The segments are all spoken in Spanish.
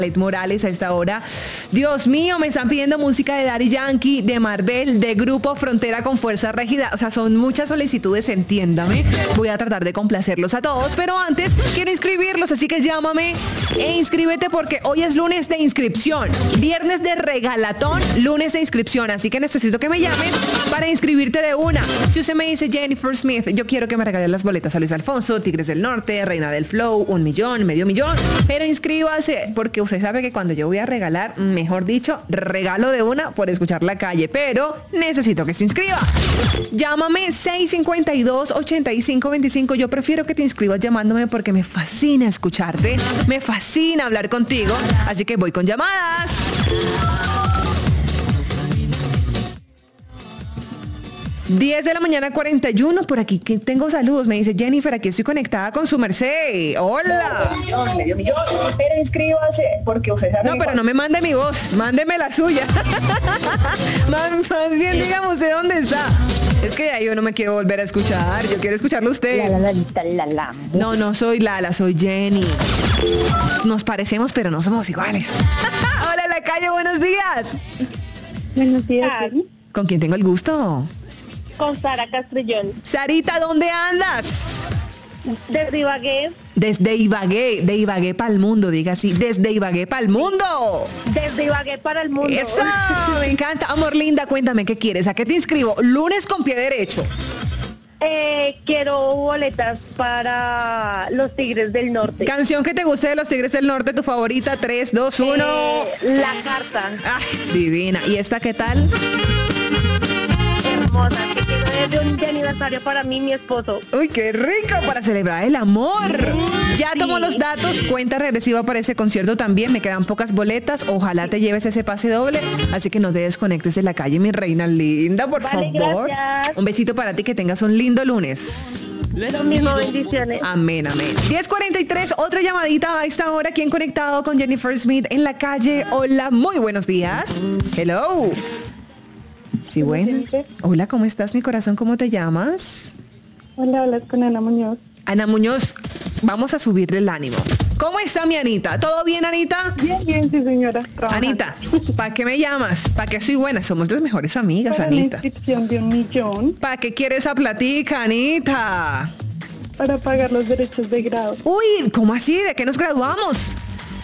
Morales a esta hora. Dios mío, me están pidiendo música de Daddy Yankee, de Marvel, de Grupo Frontera con Fuerza Régida. O sea, son muchas solicitudes, entiéndame. Voy a tratar de complacerlos a todos, pero antes quiero inscribirlos, así que llámame e inscríbete porque hoy es lunes de inscripción, viernes de regalatón, lunes de inscripción, así que necesito que me llames para inscribirte de una. Si usted me dice Jennifer Smith, yo quiero que me regalen las boletas a Luis Alfonso, Tigres del Norte, Reina del Flow, 1 millón, medio millón, pero inscríbase porque usted sabe que cuando yo voy a regalar, mejor dicho, regalo de una por escuchar La Calle, pero necesito que se inscriba. Llámame 652-8525. Yo prefiero que te inscribas llamándome porque me fascina escucharte, me fascina hablar contigo, así que voy con llamadas. 10 de la mañana, 41, por aquí que tengo saludos, me dice Jennifer, aquí estoy conectada con su merced. Hola. Medio millón, pero inscríbase, porque usted sabe. No, pero no me mande mi voz, mándeme la suya. más bien dígame usted dónde está. Es que ya yo no me quiero volver a escuchar, yo quiero escucharlo a usted. La. No soy Lala, soy Jenny. Nos parecemos, pero no somos iguales. Hola, La Calle, buenos días. Buenos días. ¿Con quién tengo el gusto? Con Sara Castrillón. Sarita, ¿dónde andas? Desde Ibagué. Desde Ibagué, de Ibagué para el mundo, diga así, desde Ibagué para el mundo. Desde Ibagué para el mundo. Eso, me encanta. Amor linda, cuéntame qué quieres, ¿a qué te inscribo? Lunes con pie derecho. Quiero boletas para los Tigres del Norte. Canción que te guste de los Tigres del Norte, tu favorita, 3, 2, 1. La Carta. Ay, divina. ¿Y esta qué tal? Hermosa, que quiero de un día aniversario para mí y mi esposo. Uy, qué rico, para celebrar el amor. Ya tomo los datos, cuenta regresiva para ese concierto también, me quedan pocas boletas, ojalá te lleves ese pase doble, así que no te desconectes de La Calle, mi reina linda, por favor. Gracias. Un besito para ti, que tengas un lindo lunes. Lo mismo, bendiciones. Amén, amén. 10:43, otra llamadita a esta hora, ¿quién conectado con Jennifer Smith en La Calle? Hola, muy buenos días. Hello. Sí, buenas. Hola, ¿cómo estás, mi corazón? ¿Cómo te llamas? Hola, hablas con Ana Muñoz. Ana Muñoz, vamos a subirle el ánimo. ¿Cómo está mi Anita? ¿Todo bien, Anita? Bien, sí, señora. Trabajando. Anita, ¿para qué me llamas? ¿Para qué soy buena? Somos las mejores amigas, para Anita. La inscripción de 1 millón. ¿Para qué quieres esa platica, Anita? Para pagar los derechos de grado. Uy, ¿cómo así? ¿De qué nos graduamos?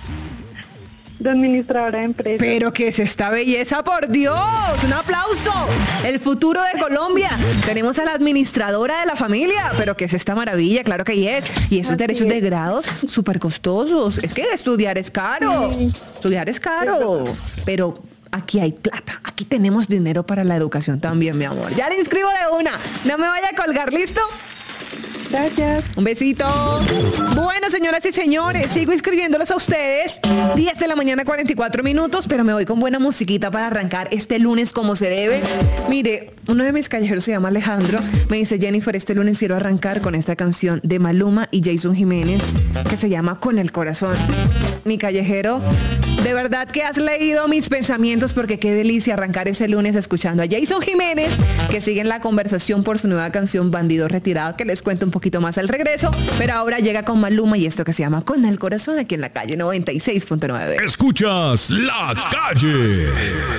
De administradora de empresas. Pero ¿qué es esta belleza, por Dios? ¡Un aplauso! El futuro de Colombia. Tenemos a la administradora de la familia. Pero ¿qué es esta maravilla? Claro que es. Y esos derechos de grados súper costosos. Es que estudiar es caro. Sí. Estudiar es caro. Pero aquí hay plata. Aquí tenemos dinero para la educación también, mi amor. Ya le inscribo de una. No me vaya a colgar, ¿listo? Gracias. Un besito. Bueno, señoras y señores, sigo inscribiéndolos a ustedes. 10 de la mañana, 44 minutos, pero me voy con buena musiquita para arrancar este lunes como se debe. Mire, uno de mis callejeros se llama Alejandro. Me dice, Jennifer, este lunes quiero arrancar con esta canción de Maluma y Jason Jiménez que se llama Con el Corazón. Mi callejero, de verdad que has leído mis pensamientos, porque qué delicia arrancar ese lunes escuchando a Jason Jiménez, que sigue en la conversación por su nueva canción Bandido Retirado, que les cuento un poquito más al regreso, pero ahora llega con Maluma y esto que se llama Con el Corazón, aquí en La Calle 96.9. Escuchas La Calle.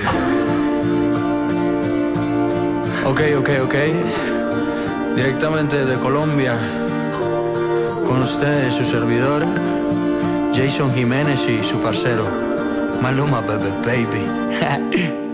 Ok. Directamente de Colombia, con ustedes, su servidor, Jason Jiménez y su parcero, Maluma, baby.